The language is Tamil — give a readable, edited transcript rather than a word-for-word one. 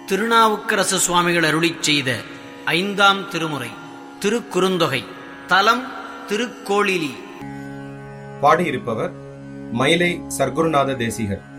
திருநாவுக்கரசு சுவாமிகள் அருளிச் செய்த 5ஆம் திருமுறை திருக்குறுந்தொகை. தலம் திருக்கோளிலி. பாடியிருப்பவர் மயிலை சர்க்குருநாத தேசிகர்.